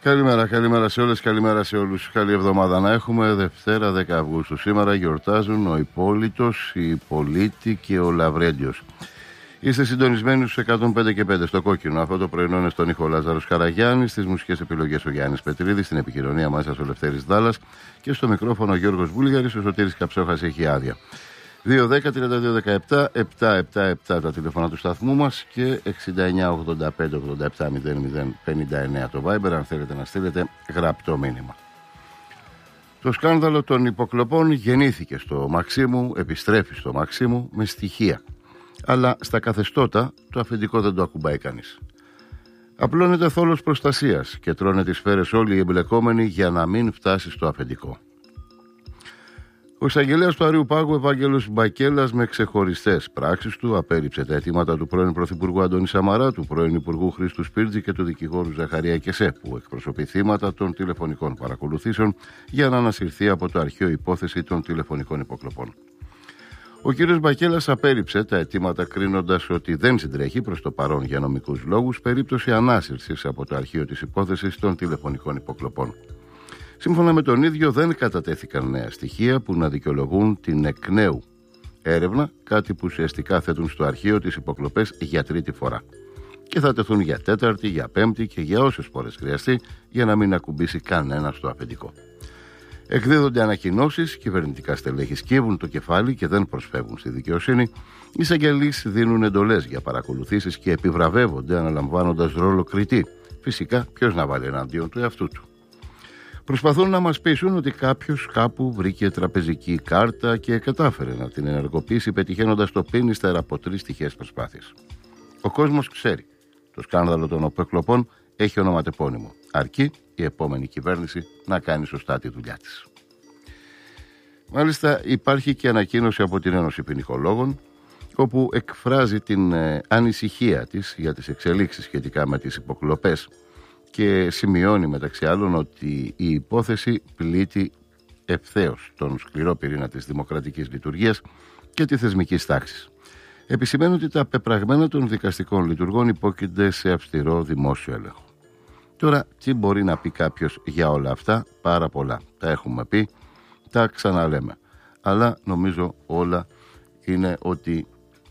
Καλημέρα σε όλες, καλημέρα σε όλους. Καλή εβδομάδα να έχουμε. Δευτέρα 10 Αυγούστου. Σήμερα γιορτάζουν ο Υπόλυτος, η Πολίτη και ο Λαβρέντιος. Είστε συντονισμένοι στους 105 και 5 στο κόκκινο. Αυτό το πρωινό είναι στον ήχο Λάζαρος Καραγιάννης, στις μουσικές επιλογές ο Γιάννης Πετρίδης, στην επικοινωνία μας ο Λευτέρης Δάλλας και στο μικρόφωνο ο Γιώργος Βούλγαρης, ο Σωτήρης Καψόχας έχει άδεια. 2-10-32-17-777 τα τηλέφωνα του σταθμού μας και 69-85-87-00-59 το Viber αν θέλετε να στείλετε γραπτό μήνυμα. Το σκάνδαλο των υποκλοπών γεννήθηκε στο Μαξίμου, επιστρέφει στο Μαξίμου με στοιχεία. Αλλά στα καθεστώτα το αφεντικό δεν το ακουμπάει κανείς. Απλώνεται θόλος προστασίας και τρώνε τις σφαίρες όλοι οι εμπλεκόμενοι για να μην φτάσει στο αφεντικό. Ο εισαγγελέας του Αρείου Πάγου, Ευάγγελος Μπακέλας, με ξεχωριστές πράξεις του απέρριψε τα αιτήματα του πρώην Πρωθυπουργού Αντώνη Σαμαρά, του πρώην Υπουργού Χρήστου Σπίρτζη και του δικηγόρου Ζαχαρία Κεσέ, που εκπροσωπεί θύματα των τηλεφωνικών παρακολουθήσεων για να ανασυρθεί από το αρχείο υπόθεση των τηλεφωνικών υποκλοπών. Ο κ. Μπακέλας απέρριψε τα αιτήματα κρίνοντας ότι δεν συντρέχει προς το παρόν για νομικούς λόγους περίπτωση ανάσυρσης από το αρχείο της υπόθεσης των τηλεφωνικών υποκλοπών. Σύμφωνα με τον ίδιο, δεν κατατέθηκαν νέα στοιχεία που να δικαιολογούν την εκ νέου έρευνα, κάτι που ουσιαστικά θέτουν στο αρχείο τις υποκλοπές για τρίτη φορά. Και θα τεθούν για τέταρτη, για πέμπτη και για όσες φορές χρειαστεί για να μην ακουμπήσει κανένα στο αφεντικό. Εκδίδονται ανακοινώσεις, κυβερνητικά στελέχη σκύβουν το κεφάλι και δεν προσφεύγουν στη δικαιοσύνη. Οι εισαγγελείς δίνουν εντολές για παρακολουθήσεις και επιβραβεύονται αναλαμβάνοντας ρόλο κριτή. Φυσικά, ποιος να βάλει εναντίον του εαυτού του. Προσπαθούν να μας πείσουν ότι κάποιος κάπου βρήκε τραπεζική κάρτα και κατάφερε να την ενεργοποιήσει πετυχαίνοντας το πιν ύστερα από 3 τυχαίες προσπάθειες. Ο κόσμος ξέρει. Το σκάνδαλο των υποκλοπών έχει ονοματεπώνυμο. Αρκεί η επόμενη κυβέρνηση να κάνει σωστά τη δουλειά της. Μάλιστα υπάρχει και ανακοίνωση από την Ένωση Ποινικολόγων, όπου εκφράζει την ανησυχία της για τις εξελίξεις σχετικά με τις υποκλοπές και σημειώνει μεταξύ άλλων ότι η υπόθεση πλήττει ευθέως τον σκληρό πυρήνα της δημοκρατικής λειτουργίας και τη θεσμική τάξη. Επισημαίνει ότι τα πεπραγμένα των δικαστικών λειτουργών υπόκεινται σε αυστηρό δημόσιο έλεγχο. Τώρα, τι μπορεί να πει κάποιος για όλα αυτά? Πάρα πολλά. Τα έχουμε πει, τα ξαναλέμε. Αλλά νομίζω όλα είναι ότι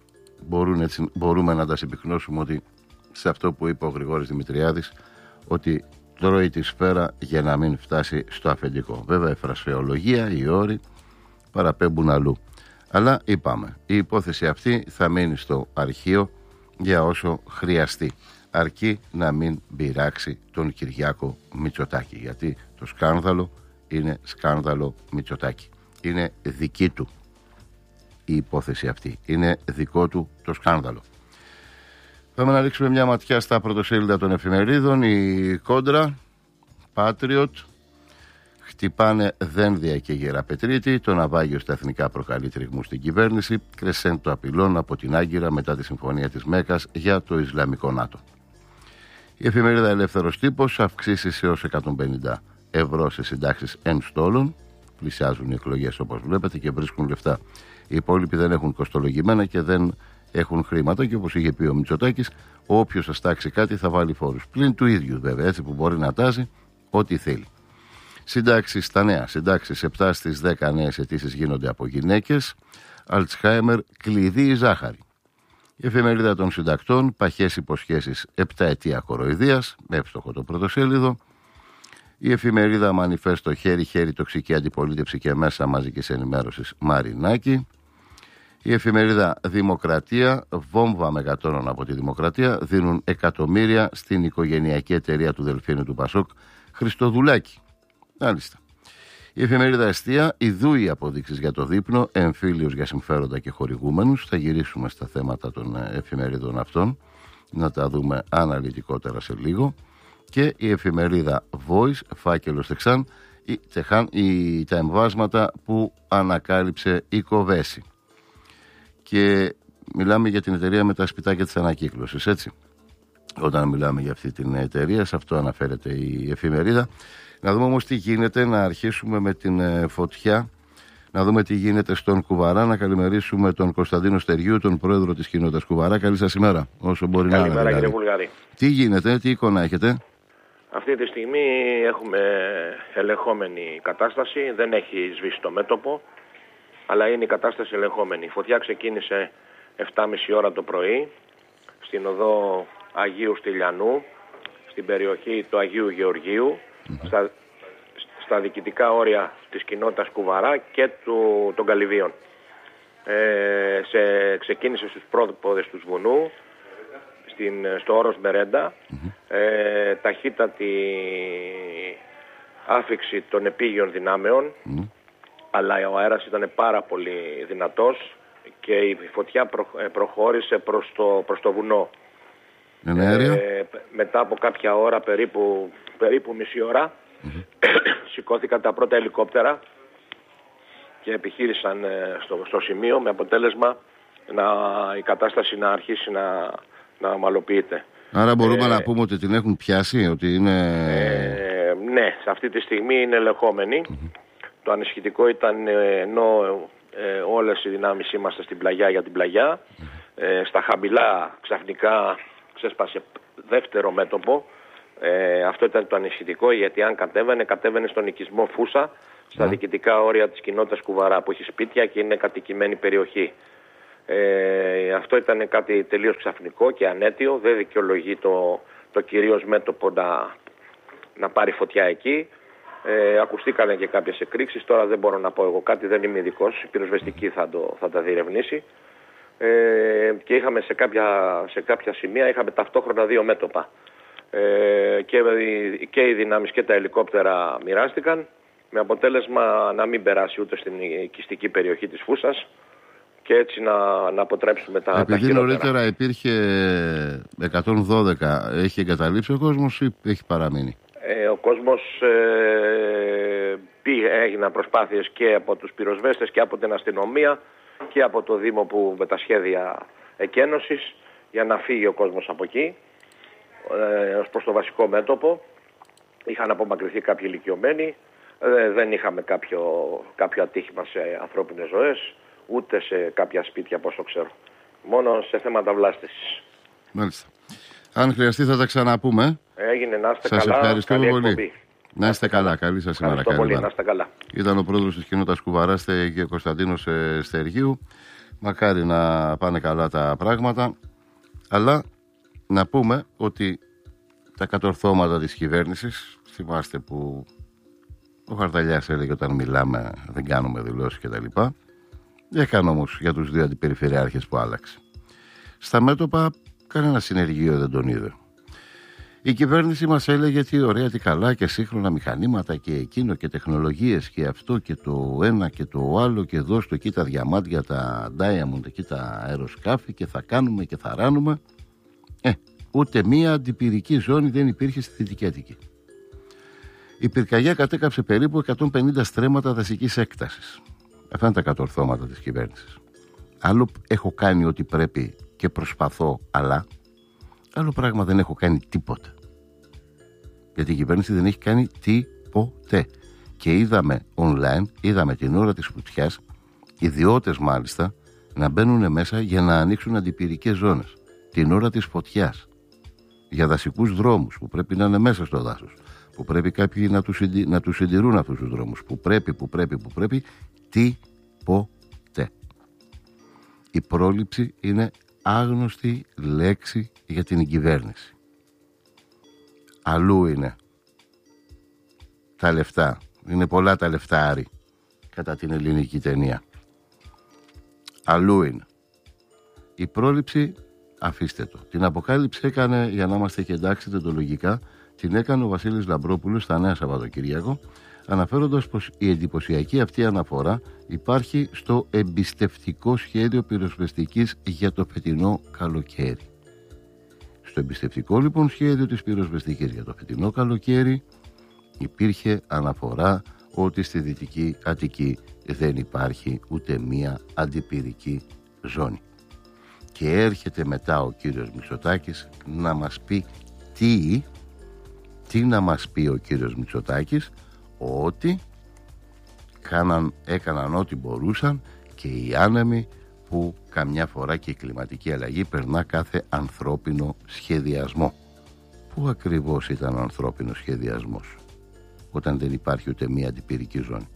μπορούμε να τα συμπυκνώσουμε ότι σε αυτό που είπε ο Γρηγόρης Δημητριάδης, ότι τρώει τη σφαίρα για να μην φτάσει στο αφεντικό. Βέβαια η φρασεολογία, οι όροι παραπέμπουν αλλού. Αλλά είπαμε, η υπόθεση αυτή θα μείνει στο αρχείο για όσο χρειαστεί. Αρκεί να μην πειράξει τον Κυριάκο Μητσοτάκη. Γιατί το σκάνδαλο είναι σκάνδαλο Μητσοτάκη. Είναι δική του η υπόθεση αυτή. Είναι δικό του το σκάνδαλο. Πάμε να ρίξουμε μια ματιά στα πρωτοσέλιδα των εφημερίδων. Η Κόντρα, Patriot, χτυπάνε δένδια και Γεραπετρίτη. Το ναυάγιο στα εθνικά προκαλεί τριγμού στην κυβέρνηση. Κρεσέντο απειλών από την Άγκυρα μετά τη συμφωνία της Μέκας για το Ισλαμικό ΝΑΤΟ. Η εφημερίδα Ελεύθερος Τύπος, αυξήσεις έως 150 ευρώ σε συντάξεις εν στόλων. Πλησιάζουν οι εκλογές όπως βλέπετε και βρίσκουν λεφτά. Οι υπόλοιποι δεν έχουν κοστολογημένα και δεν έχουν χρήματα και όπως είχε πει ο Μητσοτάκης, όποιος θα στάξει κάτι θα βάλει φόρους. Πλην του ίδιου βέβαια, έτσι που μπορεί να τάζει ό,τι θέλει. Συντάξεις στα νέα. Συντάξεις 7 στις 10 νέες αιτήσεις γίνονται από γυναίκες. Αλτσχάιμερ, κλειδί η ζάχαρη. Η εφημερίδα των συντακτών, παχές υποσχέσεις 7 ετία κοροϊδίας, εύστοχο το πρωτοσέλιδο. Η εφημερίδα Μανιφέστο, χέρι-χέρι τοξική αντιπολίτευση και μέσα μαζικής ενημέρωσης Μαρινάκη. Η εφημερίδα Δημοκρατία, βόμβα μεγατόνων από τη Δημοκρατία, δίνουν εκατομμύρια στην οικογενειακή εταιρεία του Δελφίνου του Πασόκ, Χριστοδουλάκη. Μάλιστα. Η εφημερίδα Εστία, ιδού οι αποδείξεις για το δείπνο, εμφύλιος για συμφέροντα και χορηγούμενους. Θα γυρίσουμε στα θέματα των εφημερίδων αυτών, να τα δούμε αναλυτικότερα σε λίγο. Και η εφημερίδα Voice, φάκελος Τεχάν, τα εμβάσματα που ανακάλυψε η Κοβέση. Και μιλάμε για την εταιρεία με τα σπιτάκια της ανακύκλωσης, έτσι. Όταν μιλάμε για αυτή την εταιρεία, σε αυτό αναφέρεται η εφημερίδα. Να δούμε όμως τι γίνεται, να αρχίσουμε με την φωτιά, να δούμε τι γίνεται στον Κουβαρά, να καλημερίσουμε τον Κωνσταντίνο Στεριού, τον πρόεδρο της κοινότητας Κουβαρά. Καλή σας ημέρα, όσο μπορεί να είναι. Καλημέρα κύριε Βουλγαρή. Τι γίνεται, τι εικόνα έχετε? Αυτή τη στιγμή έχουμε ελεγχόμενη κατάσταση, δεν έχει σβήσει το μέτωπο, αλλά είναι η κατάσταση ελεγχόμενη. Η φωτιά ξεκίνησε 7.30 ώρα το πρωί, στην οδό Αγίου Στυλιανού, στην περιοχή του Αγίου Γεωργίου, στα διοικητικά όρια της κοινότητας Κουβαρά και των Καλυβίων. Ξεκίνησε στους πρόποδες του Σβουνού, στο όρος Μπερέντα, ταχύτατη άφιξη των επίγειων δυνάμεων, αλλά ο αέρας ήταν πάρα πολύ δυνατός και η φωτιά προχώρησε προς το βουνό. Μετά από κάποια ώρα, περίπου μισή ώρα, σηκώθηκαν τα πρώτα ελικόπτερα και επιχείρησαν στο σημείο, με αποτέλεσμα η κατάσταση να αρχίσει να ομαλοποιείται. Άρα μπορούμε να πούμε ότι την έχουν πιάσει, ότι είναι... Ναι, σε αυτή τη στιγμή είναι ελεγχόμενη. Το ανησυχητικό ήταν, ενώ όλες οι δυνάμεις είμαστε στην πλαγιά για την πλαγιά, στα χαμηλά ξαφνικά ξέσπασε δεύτερο μέτωπο. Αυτό ήταν το ανησυχητικό, γιατί αν κατέβαινε στον οικισμό Φούσα, στα διοικητικά όρια της κοινότητας Κουβαρά, που έχει σπίτια και είναι κατοικημένη περιοχή. Αυτό ήταν κάτι τελείως ξαφνικό και ανέτειο. Δεν δικαιολογεί το κυρίως μέτωπο να πάρει φωτιά εκεί. Ακουστήκανε και κάποιες εκρήξεις. Τώρα δεν μπορώ να πω εγώ κάτι, δεν είμαι ειδικός. Η πυροσβεστική θα τα διερευνήσει. Και είχαμε σε κάποια σημεία είχαμε ταυτόχρονα δύο μέτωπα. Και οι δυνάμεις και τα ελικόπτερα μοιράστηκαν, με αποτέλεσμα να μην περάσει ούτε στην οικιστική περιοχή της Φούσας και έτσι να αποτρέψουμε τα χειρότερα. Επειδή νωρίτερα υπήρχε 112, έχει εγκαταλείψει ο κόσμος ή έχει παραμείνει? Ο κόσμος έγιναν προσπάθειες και από τους πυροσβέστες και από την αστυνομία και από το Δήμο που με τα σχέδια εκένωσης για να φύγει ο κόσμος από εκεί ως προς το βασικό μέτωπο. Είχαν απομακρυνθεί κάποιοι ηλικιωμένοι, δεν είχαμε κάποιο ατύχημα σε ανθρώπινες ζωές, ούτε σε κάποια σπίτια από όσο ξέρω. Μόνο σε θέματα βλάστησης. Μάλιστα. Αν χρειαστεί θα τα ξαναπούμε. Έγινε, να είστε σας καλά. Σας ευχαριστούμε πολύ. Εκπομπή. Να είστε καλά. Καλή σας ημέρα. Πολύ, να είστε καλά. Ήταν ο πρόεδρος της κοινότητας Κουβαρά και ο Κωνσταντίνος Στεργίου. Μακάρι να πάνε καλά τα πράγματα. Αλλά να πούμε ότι τα κατορθώματα της κυβέρνησης, θυμάστε που ο Χαρταλιάς έλεγε όταν μιλάμε δεν κάνουμε δηλώσεις κτλ. Έκανε όμως για τους δύο αντιπεριφερειάρχες που άλλαξε. Στα μέτωπα κανένα συνεργείο δεν τον είδε. Η κυβέρνηση μας έλεγε τι ωραία, τι καλά και σύγχρονα μηχανήματα και εκείνο και τεχνολογίες και αυτό και το ένα και το άλλο και εδώ στο εκεί τα διαμάντια, τα Diamond, εκεί τα αεροσκάφη και θα κάνουμε και θα ράνουμε. Ούτε μία αντιπυρική ζώνη δεν υπήρχε στη Δυτική Αττική. Η πυρκαγιά κατέκαψε περίπου 150 στρέμματα δασικής έκτασης. Αυτά είναι τα κατορθώματα της κυβέρνησης. Άλλο έχω κάνει ό,τι πρέπει και προσπαθώ, αλλά άλλο πράγμα δεν έχω κάνει τίποτα. Γιατί η κυβέρνηση δεν έχει κάνει τίποτε. Και είδαμε online, είδαμε την ώρα της φωτιάς, ιδιώτες μάλιστα, να μπαίνουν μέσα για να ανοίξουν αντιπυρικές ζώνες. Την ώρα της φωτιάς. Για δασικούς δρόμους που πρέπει να είναι μέσα στο δάσος. Που πρέπει κάποιοι να τους συντηρούν αυτούς τους δρόμους. Που πρέπει. Τίποτε. Η πρόληψη είναι άγνωστη λέξη για την κυβέρνηση. Αλλού είναι τα λεφτά. Είναι πολλά τα λεφτά, Άρη, κατά την ελληνική ταινία. Αλλού είναι. Η πρόληψη, αφήστε το. Την αποκάλυψη έκανε, για να είμαστε και εντάξει τεντολογικά, την έκανε ο Βασίλης Λαμπρόπουλος στα Νέα Σαββατοκύριακο, αναφέροντας πως η εντυπωσιακή αυτή αναφορά υπάρχει στο εμπιστευτικό σχέδιο πυροσβεστικής για το φετινό καλοκαίρι. Στο εμπιστευτικό λοιπόν σχέδιο της πυροσβεστικής για το φετινό καλοκαίρι υπήρχε αναφορά ότι στη Δυτική Αττική δεν υπάρχει ούτε μία αντιπυρική ζώνη. Και έρχεται μετά ο κύριος Μητσοτάκης να μας πει τι να μας πει ο κύριος Μητσοτάκης, ότι έκαναν ό,τι μπορούσαν και οι άνεμοι που καμιά φορά και η κλιματική αλλαγή περνά κάθε ανθρώπινο σχεδιασμό, Πού ακριβώς ήταν ο ανθρώπινος σχεδιασμός όταν δεν υπάρχει ούτε μία αντιπυρική ζώνη?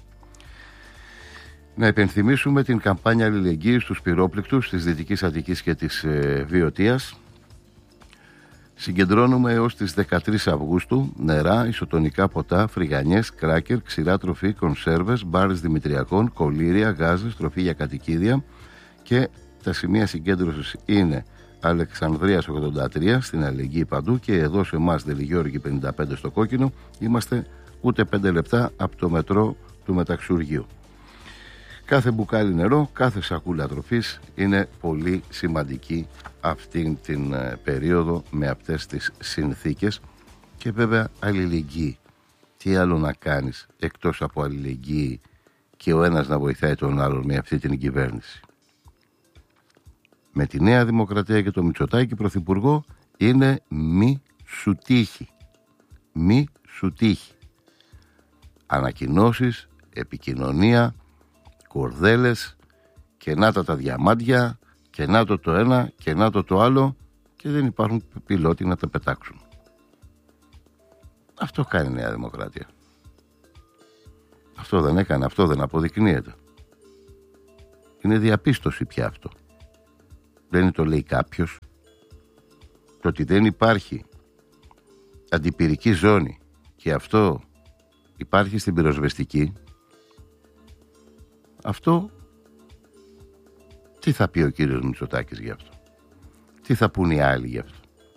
Να υπενθυμίσουμε την καμπάνια αλληλεγγύης στους πυρόπληκτους της Δυτικής Αττικής και της Βιωτίας. Συγκεντρώνουμε έως τις 13 Αυγούστου νερά, ισοτονικά ποτά, φρυγανιές, κράκερ, ξηρά τροφή, κονσέρβες, μπάρες δημητριακών, κολλήρια, γάζες, τροφή για κατοικίδια, και τα σημεία συγκέντρωσης είναι Αλεξανδρίας 83 στην αλληλεγγύη παντού, και εδώ σε εμάς Δελιγιώργη 55 στο κόκκινο. Είμαστε ούτε 5 λεπτά από το μετρό του Μεταξουργείου. Κάθε μπουκάλι νερό, κάθε σακούλα τροφής είναι πολύ σημαντική αυτήν την περίοδο με αυτές τις συνθήκες. Και βέβαια αλληλεγγύη. Τι άλλο να κάνεις εκτός από αλληλεγγύη και ο ένας να βοηθάει τον άλλον με αυτή την κυβέρνηση? Με τη Νέα Δημοκρατία και το Μητσοτάκη πρωθυπουργό είναι μη σου τύχει. Μη σου τύχει. Ανακοινώσεις, επικοινωνία, κορδέλες, και να τα διαμάντια, και να το ένα και να το άλλο, και δεν υπάρχουν πιλότοι να τα πετάξουν. Αυτό κάνει η Νέα Δημοκρατία. Αυτό δεν έκανε, αυτό δεν αποδεικνύεται. Είναι διαπίστωση πια αυτό. Δεν το λέει κάποιος. Το ότι δεν υπάρχει αντιπυρική ζώνη και αυτό υπάρχει στην πυροσβεστική, αυτό τι θα πει ο κύριος Μητσοτάκης γι' αυτό? Τι θα πούν οι άλλοι γι' αυτό?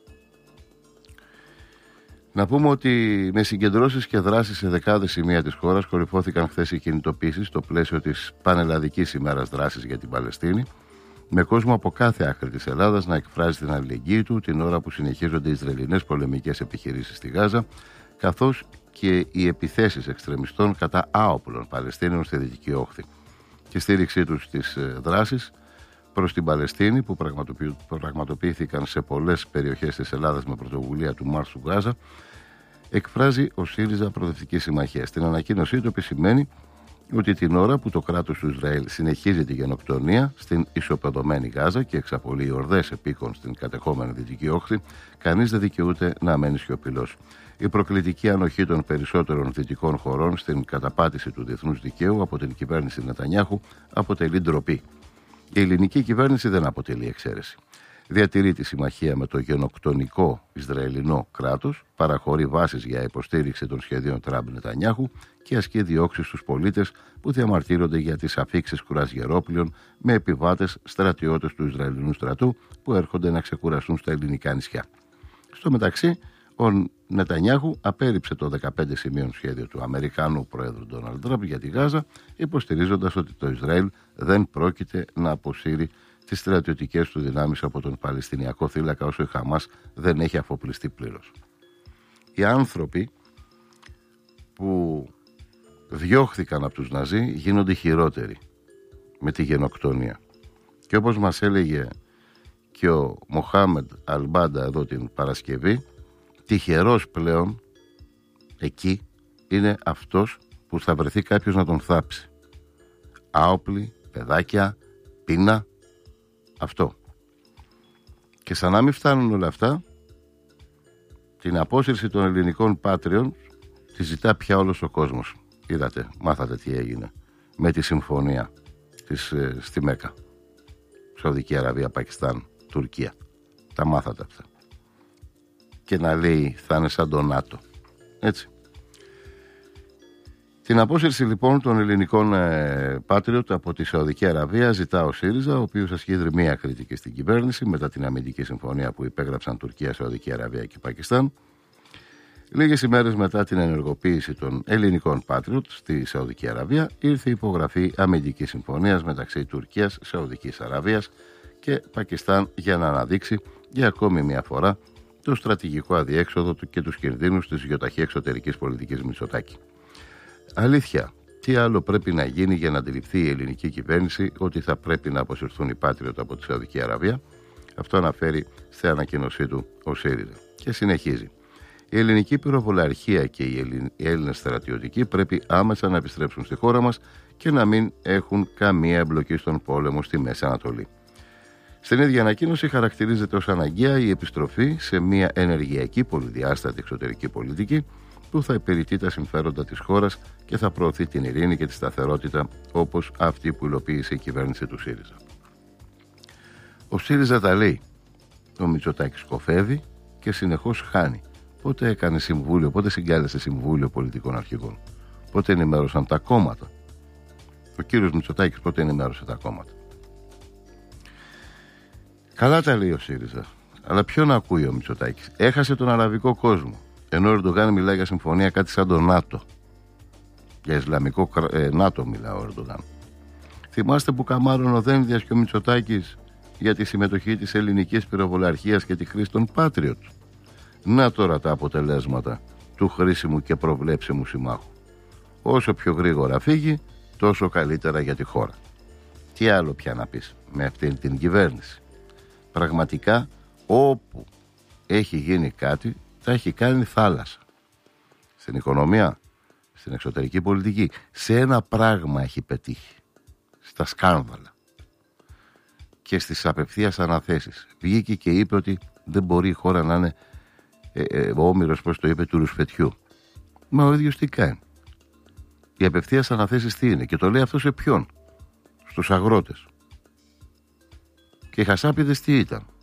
Να πούμε ότι με συγκεντρώσεις και δράσεις σε δεκάδες σημεία της χώρας κορυφώθηκαν χθες οι κινητοποίησεις στο πλαίσιο της πανελλαδικής ημέρας δράσης για την Παλαιστίνη, με κόσμο από κάθε άκρη της Ελλάδας να εκφράζει την αλληλεγγύη του την ώρα που συνεχίζονται οι Ισραηλινές πολεμικές επιχειρήσεις στη Γάζα, καθώς και οι επιθέσεις εξτρεμιστών κατά άοπλων Παλαιστίνιων στη Δυτική Όχθη. Και στήριξή τους στις δράσεις προς την Παλαιστίνη που πραγματοποιήθηκαν σε πολλές περιοχές της Ελλάδας με πρωτοβουλία του Μάρσου Γάζα, εκφράζει ο ΣΥΡΙΖΑ Προοδευτική Συμμαχία. Στην ανακοίνωσή του επισημαίνει ότι την ώρα που το κράτος του Ισραήλ συνεχίζει τη γενοκτονία στην ισοπεδωμένη Γάζα και εξαπολύει ορδές επίκων στην κατεχόμενη Δυτική Όχθη, κανείς δεν δικαιούται να μένει σιωπηλός. Η προκλητική ανοχή των περισσότερων δυτικών χωρών στην καταπάτηση του διεθνούς δικαίου από την κυβέρνηση Νετανιάχου αποτελεί ντροπή. Η ελληνική κυβέρνηση δεν αποτελεί εξαίρεση. Διατηρεί τη συμμαχία με το γενοκτονικό Ισραηλινό κράτος, παραχωρεί βάσεις για υποστήριξη των σχεδίων Τραμπ Νετανιάχου και ασκεί διώξεις στους πολίτες που διαμαρτύρονται για τις αφίξεις κουρασγερόπλοιων με επιβάτες στρατιώτες του Ισραηλινού στρατού που έρχονται να ξεκουραστούν στα ελληνικά νησιά. Στο μεταξύ, ο Νετανιάχου απέρριψε το 15 σημείων σχέδιο του Αμερικανού Προέδρου Ντόναλντ Τραμπ για τη Γάζα, υποστηρίζοντας ότι το Ισραήλ δεν πρόκειται να αποσύρει τις στρατιωτικές του δυνάμεις από τον Παλαιστινιακό θύλακα όσο η Χαμάς δεν έχει αφοπλιστεί πλήρως. Οι άνθρωποι που διώχθηκαν από τους Ναζί γίνονται χειρότεροι με τη γενοκτονία. Και όπως μας έλεγε και ο Μοχάμεντ Αλμπάντα εδώ την Παρασκευή, τυχερός πλέον εκεί είναι αυτός που θα βρεθεί κάποιος να τον θάψει. Άοπλοι, παιδάκια, πείνα, αυτό. Και σαν να μην φτάνουν όλα αυτά, την απόσυρση των ελληνικών πάτριων τη ζητά πια όλος ο κόσμος. Είδατε, μάθατε τι έγινε με τη συμφωνία στη Μέκα. Σαουδική Αραβία, Πακιστάν, Τουρκία. Τα μάθατε αυτά. Και να λέει θα είναι σαν το ΝΑΤΟ. Έτσι. Την απόσυρση λοιπόν των ελληνικών Patriot από τη Σαουδική Αραβία ζητά ο ΣΥΡΙΖΑ, ο οποίος ασκεί δρυμία κριτική στην κυβέρνηση μετά την αμυντική συμφωνία που υπέγραψαν Τουρκία, Σαουδική Αραβία και Πακιστάν. Λίγες ημέρες μετά την ενεργοποίηση των ελληνικών Patriot στη Σαουδική Αραβία, ήρθε η υπογραφή αμυντικής συμφωνίας μεταξύ Τουρκίας, Σαουδικής Αραβίας και Πακιστάν για να αναδείξει για ακόμη μια φορά το στρατηγικό αδιέξοδο και τους κινδύνους της γιοταχή εξωτερικής πολιτικής Μητσοτάκη. Αλήθεια, τι άλλο πρέπει να γίνει για να αντιληφθεί η ελληνική κυβέρνηση ότι θα πρέπει να αποσυρθούν οι Patriot από τη Σαουδική Αραβία? Αυτό αναφέρει στη ανακοίνωσή του ο ΣΥΡΙΖΑ. Και συνεχίζει. Η ελληνική πυροβολαρχία και οι Έλληνες στρατιωτικοί πρέπει άμεσα να επιστρέψουν στη χώρα μας και να μην έχουν καμία εμπλοκή στον πόλεμο στη Μέση Ανατολή. Στην ίδια ανακοίνωση χαρακτηρίζεται ως αναγκαία η επιστροφή σε μια ενεργειακή πολυδιάστατη εξωτερική πολιτική που θα υπηρετεί τα συμφέροντα της χώρας και θα προωθεί την ειρήνη και τη σταθερότητα, όπως αυτή που υλοποίησε η κυβέρνηση του ΣΥΡΙΖΑ. Ο ΣΥΡΙΖΑ τα λέει. Ο Μητσοτάκης κοφεύει και συνεχώς χάνει. Πότε έκανε συμβούλιο, πότε συγκάλεσε συμβούλιο πολιτικών αρχηγών, πότε ενημέρωσαν τα κόμματα. Ο κύριος Μητσοτάκης πότε ενημέρωσε τα κόμματα. Καλά τα λέει ο ΣΥΡΙΖΑ, αλλά ποιον ακούει ο Μητσοτάκης? Έχασε τον αραβικό κόσμο. Ενώ ο Ερντογάν μιλάει για συμφωνία κάτι σαν το ΝΑΤΟ. Για Ισλαμικό ΝΑΤΟ μιλά ο Ερντογάν. Θυμάστε που καμάρωνε ο Δένδιας και ο Μητσοτάκης για τη συμμετοχή της ελληνικής πυροβολαρχίας και τη χρήση των Patriot. Να τώρα τα αποτελέσματα του χρήσιμου και προβλέψιμου συμμάχου. Όσο πιο γρήγορα φύγει, τόσο καλύτερα για τη χώρα. Τι άλλο πια να πεις με αυτήν την κυβέρνηση? Πραγματικά όπου έχει γίνει κάτι, θα έχει κάνει θάλασσα. Στην οικονομία, στην εξωτερική πολιτική, σε ένα πράγμα έχει πετύχει. Στα σκάνδαλα και στις απευθείας αναθέσεις. Βγήκε και είπε ότι δεν μπορεί η χώρα να είναι ο Όμηρος, πώς το είπε, του ρουσφετιού. Μα ο ίδιος τι κάνει? Οι απευθείας αναθέσεις τι είναι? Και το λέει αυτό σε ποιον? Στους αγρότες. Και οι χασάπιδες τι ήταν?